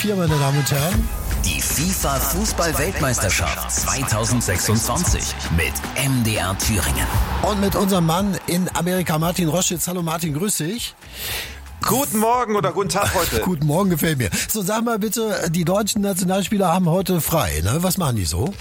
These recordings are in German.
4, meine Damen und Herren. Die FIFA-Fußball-Weltmeisterschaft 2026 mit MDR Thüringen. Und mit unserem Mann in Amerika, Martin Roschitz. Hallo Martin, grüß dich. Guten Morgen oder guten Tag heute. Guten Morgen, gefällt mir. So, sag mal bitte, die deutschen Nationalspieler haben heute frei, ne? Was machen die so?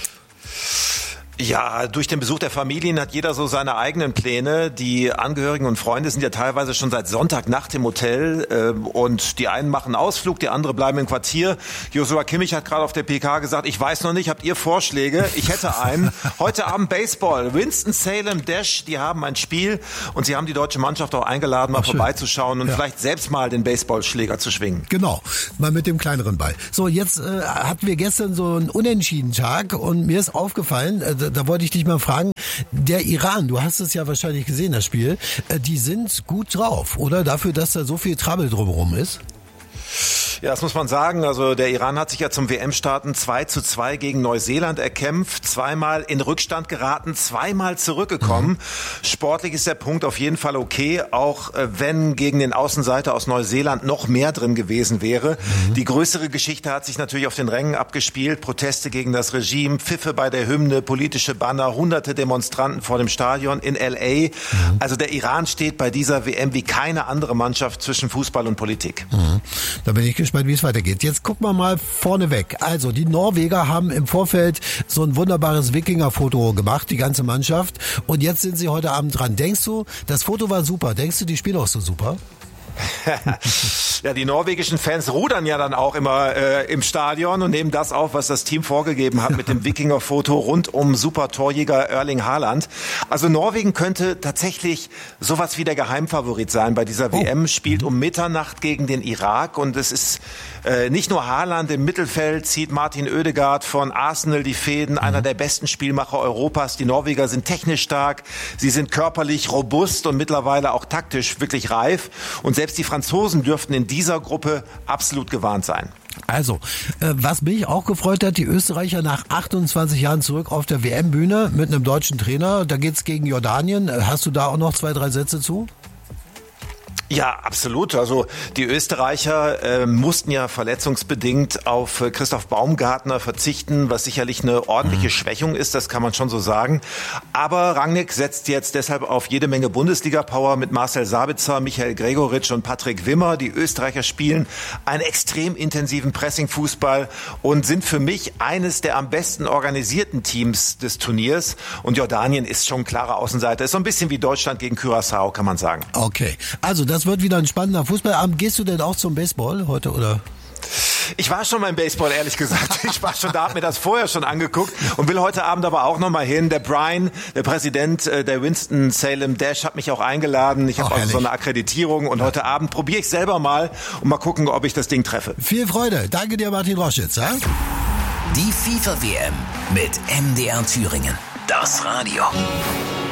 Ja, durch den Besuch der Familien hat jeder so seine eigenen Pläne. Die Angehörigen und Freunde sind ja teilweise schon seit Sonntagnacht im Hotel und die einen machen Ausflug, die anderen bleiben im Quartier. Joshua Kimmich hat gerade auf der PK gesagt, ich weiß noch nicht, habt ihr Vorschläge? Ich hätte einen. Heute Abend Baseball. Winston-Salem Dash, die haben ein Spiel und sie haben die deutsche Mannschaft auch eingeladen, mal vorbeizuschauen und vielleicht selbst mal den Baseballschläger zu schwingen. Genau, mal mit dem kleineren Ball. So, jetzt hatten wir gestern so einen Unentschieden-Tag und mir ist aufgefallen, da wollte ich dich mal fragen, der Iran, du hast es ja wahrscheinlich gesehen, das Spiel, die sind gut drauf, oder? Dafür, dass da so viel Trouble drumherum ist? Ja, das muss man sagen. Also der Iran hat sich ja zum WM-Starten 2:2 gegen Neuseeland erkämpft, zweimal in Rückstand geraten, zweimal zurückgekommen. Sportlich ist der Punkt auf jeden Fall okay, auch wenn gegen den Außenseiter aus Neuseeland noch mehr drin gewesen wäre. Die größere Geschichte hat sich natürlich auf den Rängen abgespielt. Proteste gegen das Regime, Pfiffe bei der Hymne, politische Banner, hunderte Demonstranten vor dem Stadion in L.A. Also der Iran steht bei dieser WM wie keine andere Mannschaft zwischen Fußball und Politik. Da bin ich gespannt, wie es weitergeht. Jetzt gucken wir mal vorne weg. Also die Norweger haben im Vorfeld so ein wunderbares Wikinger-Foto gemacht, die ganze Mannschaft. Und jetzt sind sie heute Abend dran. Denkst du, das Foto war super? Denkst du, die spielen auch so super? Ja, die norwegischen Fans rudern ja dann auch immer im Stadion und nehmen das auf, was das Team vorgegeben hat mit dem Wikinger-Foto rund um Super-Torjäger Erling Haaland. Also Norwegen könnte tatsächlich sowas wie der Geheimfavorit sein bei dieser WM, spielt um Mitternacht gegen den Irak und es ist nicht nur Haaland im Mittelfeld, zieht Martin Ødegaard von Arsenal die Fäden, einer der besten Spielmacher Europas. Die Norweger sind technisch stark, sie sind körperlich robust und mittlerweile auch taktisch wirklich reif und selbst die Franzosen dürften in dieser Gruppe absolut gewarnt sein. Also, was mich auch gefreut hat, die Österreicher nach 28 Jahren zurück auf der WM-Bühne mit einem deutschen Trainer. Da geht's gegen Jordanien. Hast du da auch noch 2, 3 Sätze zu? Ja, absolut. Also die Österreicher mussten ja verletzungsbedingt auf Christoph Baumgartner verzichten, was sicherlich eine ordentliche Schwächung ist, das kann man schon so sagen. Aber Rangnick setzt jetzt deshalb auf jede Menge Bundesliga-Power mit Marcel Sabitzer, Michael Gregoritsch und Patrick Wimmer. Die Österreicher spielen einen extrem intensiven Pressing-Fußball und sind für mich eines der am besten organisierten Teams des Turniers. Und Jordanien ist schon ein klarer Außenseiter. Ist so ein bisschen wie Deutschland gegen Curaçao, kann man sagen. Okay, also das wird wieder ein spannender Fußballabend. Gehst du denn auch zum Baseball heute, oder? Ich war schon beim Baseball, ehrlich gesagt. Ich war schon da, hab mir das vorher schon angeguckt und will heute Abend aber auch noch mal hin. Der Brian, der Präsident der Winston-Salem Dash, hat mich auch eingeladen. Ich habe also so eine Akkreditierung und heute Abend probiere ich selber mal und mal gucken, ob ich das Ding treffe. Viel Freude. Danke dir, Martin Roschitz. Ja? Die FIFA-WM mit MDR Thüringen. Das Radio.